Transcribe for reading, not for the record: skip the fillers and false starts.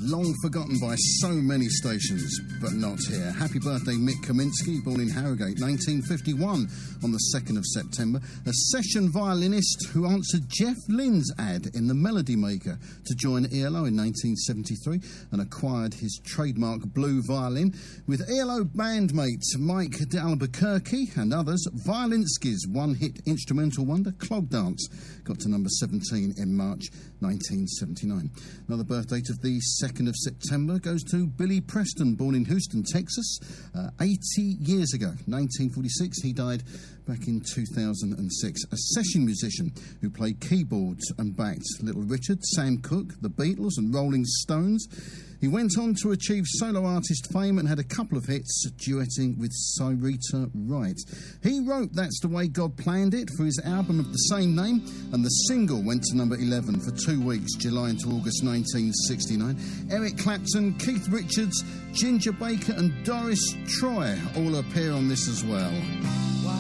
long forgotten by so many stations, but not here. Happy birthday, Mick Kaminsky, born in Harrogate, 1951, on the 2nd of September. A session violinist who answered Jeff Lynne's ad in The Melody Maker to join ELO in 1973 and acquired his trademark blue violin. With ELO bandmate Mike d'Albuquerque and others, Violinski's one-hit instrumental wonder, Clog Dance, got to number 17 in March 1979. Another birth date of the 2nd of September goes to Billy Preston, born in Houston, Texas, 80 years ago, 1946. He died back in 2006. A session musician who played keyboards and backed Little Richard, Sam Cooke, the Beatles and Rolling Stones. He went on to achieve solo artist fame and had a couple of hits duetting with Syreeta Wright. He wrote That's the Way God Planned It for his album of the same name, and the single went to number 11 for 2 weeks, July into August 1969. Eric Clapton, Keith Richards, Ginger Baker and Doris Troy all appear on this as well.